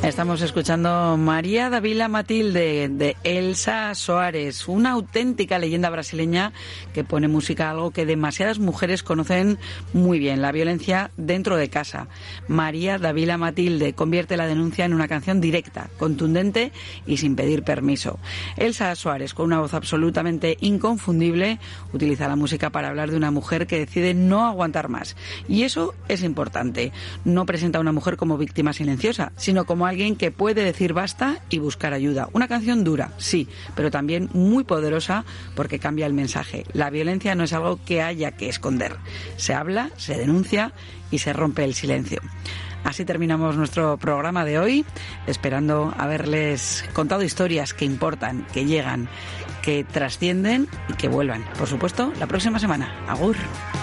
Estamos escuchando María Dávila Matilde de Elsa Soares, una auténtica leyenda brasileña que pone música a algo que demasiadas mujeres conocen muy bien, la violencia dentro de casa. María Dávila Matilde convierte la denuncia en una canción directa, contundente y sin pedir permiso. Elsa Soares, con una voz absolutamente inconfundible, utiliza la música para hablar de una mujer que decide no aguantar más. Y eso es importante. No presenta a una mujer como víctima silenciosa, sino como alguien que puede decir basta y buscar ayuda. Una canción dura, sí, pero también muy poderosa porque cambia el mensaje. La violencia no es algo que haya que esconder. Se habla, se denuncia y se rompe el silencio. Así terminamos nuestro programa de hoy, esperando haberles contado historias que importan, que llegan, que trascienden y que vuelvan. Por supuesto, la próxima semana. Agur.